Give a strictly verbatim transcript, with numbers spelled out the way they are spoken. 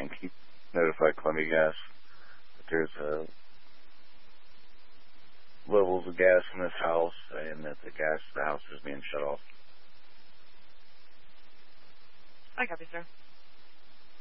and keep notify Columbia Gas that there's uh, levels of gas in this house and that the gas the house is being shut off. I copy, sir.